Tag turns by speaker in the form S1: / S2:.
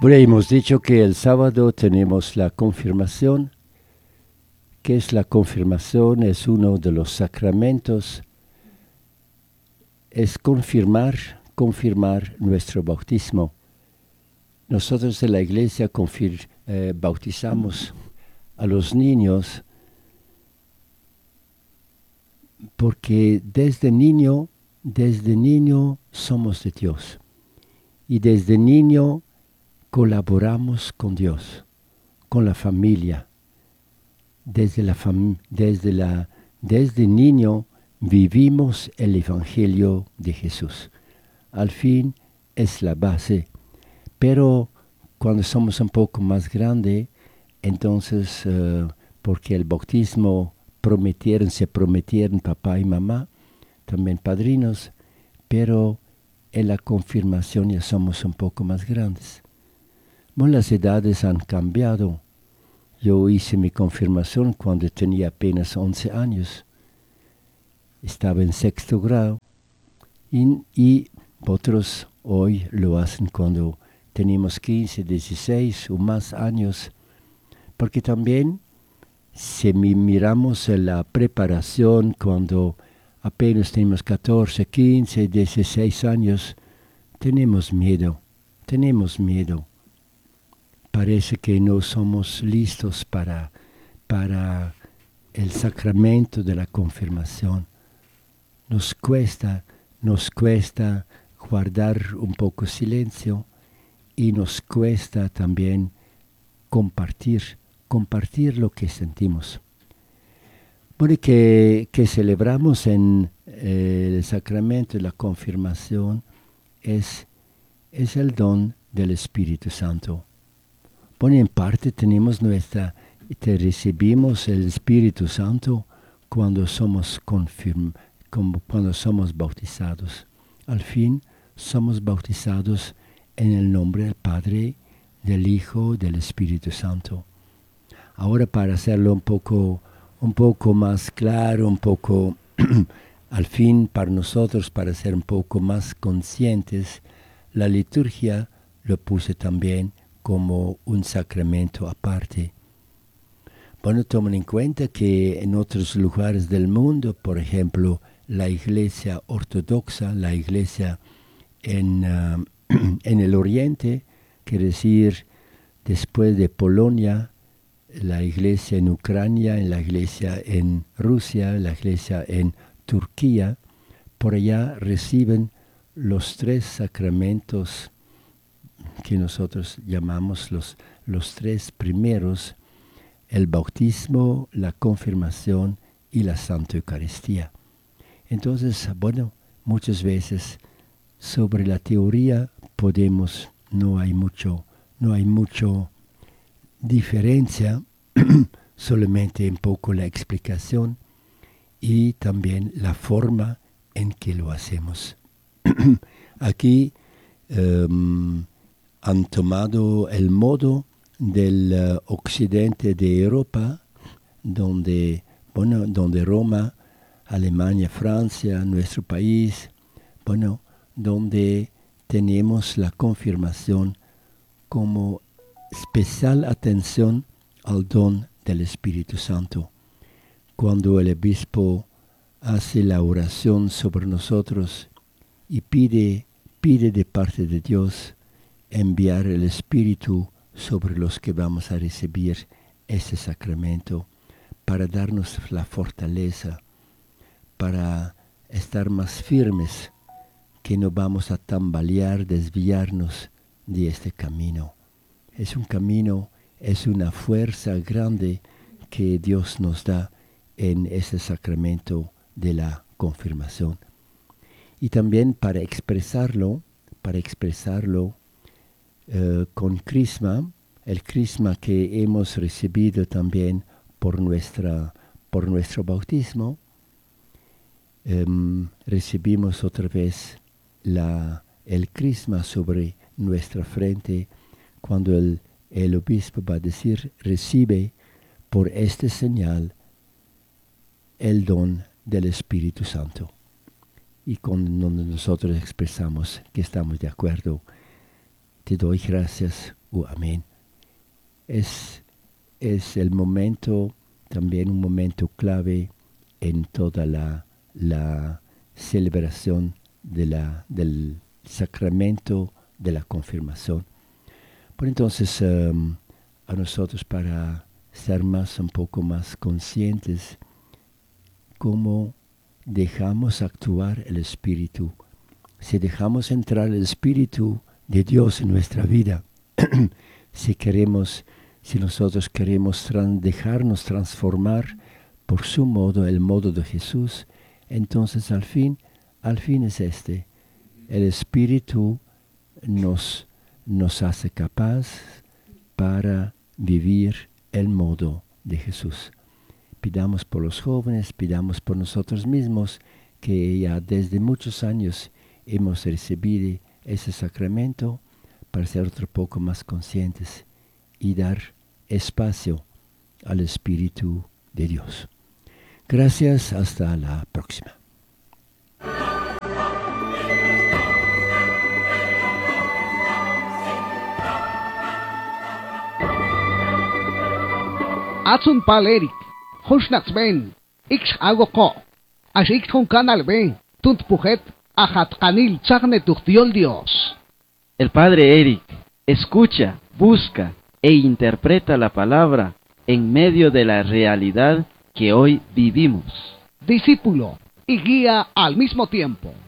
S1: Bueno, hemos dicho que el sábado tenemos la confirmación. ¿Qué es la confirmación? Es uno de los sacramentos. Es confirmar nuestro bautismo. Nosotros en la iglesia bautizamos a los niños porque desde niño somos de Dios. Y desde niño colaboramos con Dios, con la familia. Desde niño vivimos el Evangelio de Jesús. Al fin es la base. Pero cuando somos un poco más grandes, entonces, porque el bautismo se prometieron papá y mamá, también padrinos, pero en la confirmación ya somos un poco más grandes. Bueno, las edades han cambiado. Yo hice mi confirmación cuando tenía apenas 11 años. Estaba en 6º grado. Y otros hoy lo hacen cuando tenemos 15, 16 o más años. Porque también, si miramos la preparación cuando apenas tenemos 14, 15, 16 años, tenemos miedo. Parece que no somos listos para el sacramento de la confirmación. Nos cuesta guardar un poco silencio y nos cuesta también compartir lo que sentimos. Bueno, que celebramos en el sacramento de la confirmación es el don del Espíritu Santo. Bueno, en parte recibimos el Espíritu Santo cuando somos bautizados. Al fin, somos bautizados en el nombre del Padre, del Hijo, del Espíritu Santo. Ahora, para hacerlo un poco más claro, al fin para nosotros, para ser un poco más conscientes, la liturgia lo puse también como un sacramento aparte. Bueno, tomen en cuenta que en otros lugares del mundo, por ejemplo, la iglesia ortodoxa, la iglesia en el oriente, quiere decir después de Polonia, la iglesia en Ucrania, la iglesia en Rusia, la iglesia en Turquía, por allá reciben los 3 sacramentos que nosotros llamamos los 3 primeros: el bautismo, la confirmación y la Santa Eucaristía. Entonces, bueno, muchas veces sobre la teoría no hay mucho diferencia, solamente un poco la explicación y también la forma en que lo hacemos. Aquí han tomado el modo del occidente de Europa, donde Roma, Alemania, Francia, nuestro país, donde tenemos la confirmación como especial atención al don del Espíritu Santo. Cuando el obispo hace la oración sobre nosotros y pide de parte de Dios enviar el Espíritu sobre los que vamos a recibir ese sacramento, para darnos la fortaleza, para estar más firmes, que no vamos a tambalear, desviarnos de este camino. Es un camino, es una fuerza grande que Dios nos da en ese sacramento de la confirmación. Y también para expresarlo con crisma, el crisma que hemos recibido también por nuestro bautismo, recibimos otra vez el crisma sobre nuestra frente, cuando el obispo va a decir: recibe por este señal el don del Espíritu Santo. Y cuando nosotros expresamos que estamos de acuerdo, te doy gracias, Amén. Es el momento, también un momento clave en toda la celebración del sacramento de la confirmación. Por entonces, a nosotros, para ser un poco más conscientes cómo dejamos actuar el Espíritu, si dejamos entrar el Espíritu de Dios en nuestra vida, si nosotros queremos dejarnos transformar por su modo, el modo de Jesús, entonces al fin es el Espíritu nos hace capaz para vivir el modo de Jesús. Pidamos por los jóvenes, pidamos por nosotros mismos, que ya desde muchos años hemos recibido ese sacramento, para ser otro poco más conscientes y dar espacio al Espíritu de Dios. Gracias, hasta la próxima.
S2: Atsun palerik, Hushnats ben, Ix agoko, Ashik con canal ben, Tunt pujet, Ajat kanil tzagne tuchtiol Dios.
S3: El padre Eric escucha, busca e interpreta la palabra en medio de la realidad que hoy vivimos.
S2: Discípulo y guía al mismo tiempo.